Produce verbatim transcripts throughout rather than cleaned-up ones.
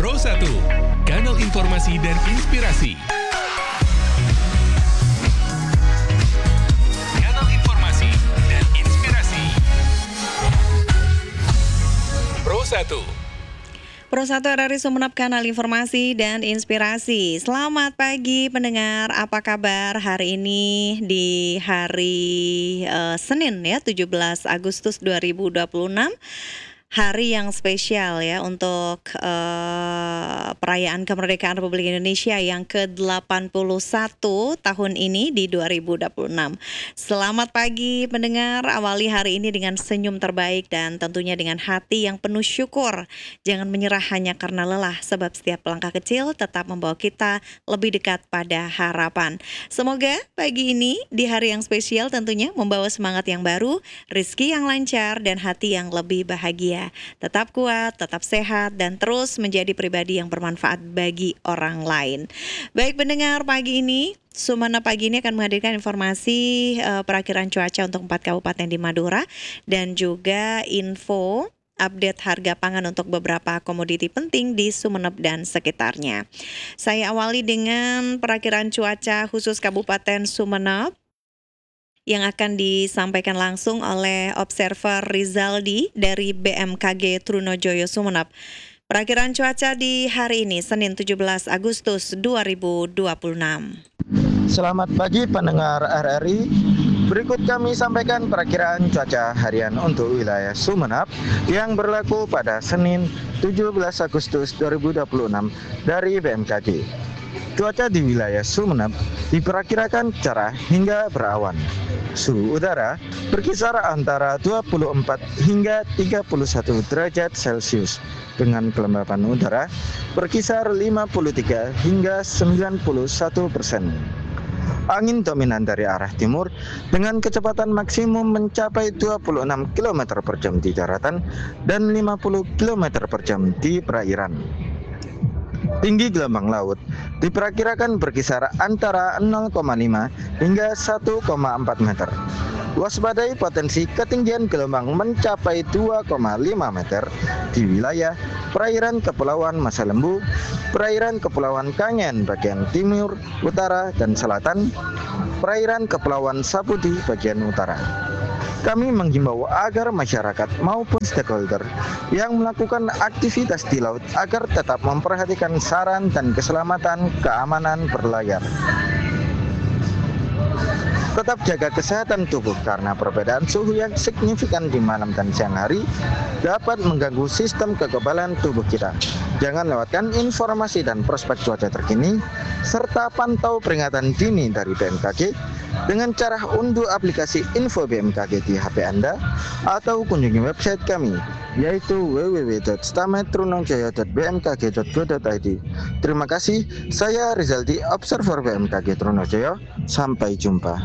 Pro satu, kanal informasi dan inspirasi. Kanal informasi dan inspirasi. Pro satu. Pro satu R R I Sumeneb, kanal informasi dan inspirasi. Selamat pagi pendengar, apa kabar hari ini di hari uh, Senin ya, tujuh belas Agustus dua ribu dua puluh enam. Hari yang spesial ya untuk uh, perayaan kemerdekaan Republik Indonesia yang ke delapan puluh satu tahun ini di dua ribu dua puluh enam. Selamat pagi pendengar, awali hari ini dengan senyum terbaik dan tentunya dengan hati yang penuh syukur. Jangan menyerah hanya karena lelah, sebab setiap langkah kecil tetap membawa kita lebih dekat pada harapan. Semoga pagi ini di hari yang spesial tentunya membawa semangat yang baru, rezeki yang lancar dan hati yang lebih bahagia. Tetap kuat, tetap sehat, dan terus menjadi pribadi yang bermanfaat bagi orang lain. Baik pendengar, pagi ini Sumeneb pagi ini akan menghadirkan informasi uh, perakiraan cuaca untuk empat kabupaten di Madura dan juga info update harga pangan untuk beberapa komoditi penting di Sumeneb dan sekitarnya. Saya awali dengan perakiraan cuaca khusus Kabupaten Sumeneb yang akan disampaikan langsung oleh Observer Rizaldi dari B M K G Trunojoyo Sumeneb. Perakiraan cuaca di hari ini, Senin tujuh belas Agustus dua ribu dua puluh enam. Selamat pagi pendengar R R I. Berikut kami sampaikan perakiraan cuaca harian untuk wilayah Sumeneb yang berlaku pada Senin tujuh belas Agustus dua ribu dua puluh enam dari B M K G. Cuaca di wilayah Sumeneb diperkirakan cerah hingga berawan. Suhu udara berkisar antara dua puluh empat hingga tiga puluh satu derajat Celcius dengan kelembapan udara berkisar lima puluh tiga hingga sembilan puluh satu persen. Angin dominan dari arah timur dengan kecepatan maksimum mencapai dua puluh enam kilometer per jam di daratan dan lima puluh kilometer per jam di perairan. Tinggi gelombang laut diperkirakan berkisar antara nol koma lima hingga satu koma empat meter. Waspadai potensi ketinggian gelombang mencapai dua koma lima meter di wilayah perairan Kepulauan Masa Lembu, perairan Kepulauan Kangen bagian timur, utara, dan selatan, perairan Kepulauan Sapudi bagian utara. Kami menghimbau agar masyarakat maupun stakeholder yang melakukan aktivitas di laut agar tetap memperhatikan saran dan keselamatan keamanan berlayar. Tetap jaga kesehatan tubuh karena perbedaan suhu yang signifikan di malam dan siang hari dapat mengganggu sistem kekebalan tubuh kita. Jangan lewatkan informasi dan prospek cuaca terkini serta pantau peringatan dini dari B M K G dengan cara unduh aplikasi Info B M K G di H P Anda atau kunjungi website kami yaitu w w w dot stamet trunojoyo dot b m k g dot go dot i d. Terima kasih, saya Rizaldi, Observer B M K G Trunojoyo. Sampai jumpa.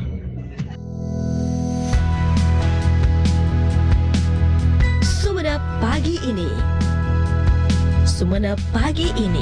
Sumeneb pagi ini. Sumeneb pagi ini.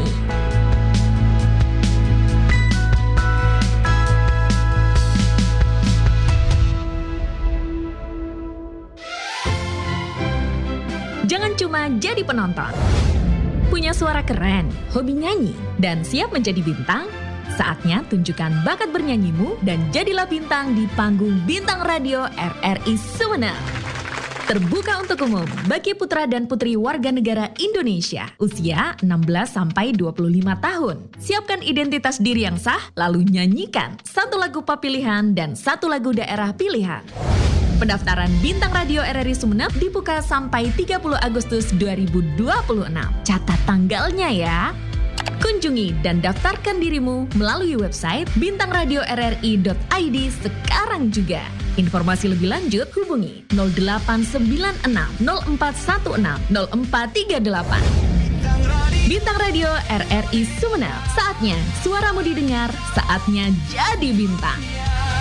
Jangan cuma jadi penonton. Punya suara keren, hobi nyanyi, dan siap menjadi bintang? Saatnya tunjukkan bakat bernyanyimu dan jadilah bintang di panggung Bintang Radio R R I Sumeneb. Terbuka untuk umum bagi putra dan putri warga negara Indonesia usia enam belas sampai dua puluh lima tahun. Siapkan identitas diri yang sah, lalu nyanyikan satu lagu pop pilihan dan satu lagu daerah pilihan. Pendaftaran Bintang Radio R R I Sumeneb dibuka sampai tiga puluh Agustus dua ribu dua puluh enam. Catat tanggalnya ya. Kunjungi dan daftarkan dirimu melalui website bintang radio r r i dot i d sekarang juga. Informasi lebih lanjut hubungi nol delapan sembilan enam nol empat satu enam nol empat tiga delapan. Bintang Radio R R I Sumeneb. Saatnya suaramu didengar, saatnya jadi bintang.